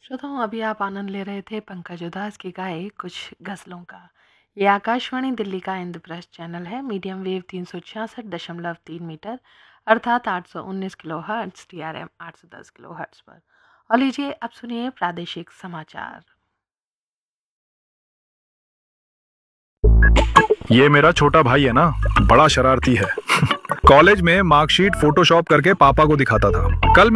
श्रोताओं, अभी आप आनंद ले रहे थे पंकज उधास की गाए कुछ गज़लों का। ये आकाशवाणी दिल्ली का इंद्रप्रस्थ चैनल है। मीडियम वेव 366.3 मीटर अर्थात 819 kilo hertz, TRM 810 kilo hertz पर। और लीजिए अब सुनिए प्रादेशिक समाचार। ये मेरा छोटा भाई है ना, बड़ा शरारती है। कॉलेज में मार्कशीट फोटोशॉप करके पापा को दिखाता था। कल